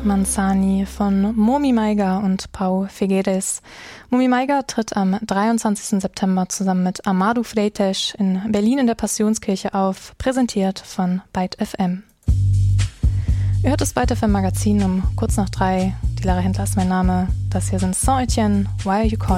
Manzani von Momi Maiga und Pau Figueres. Momi Maiga tritt am 23. September zusammen mit Amadou Freitas in Berlin in der Passionskirche auf, präsentiert von Byte FM. Ihr hört das Byte FM Magazin um kurz nach 3. Die Lara Händler ist mein Name. Das hier sind Saint-Etienne, Why Are You Calling?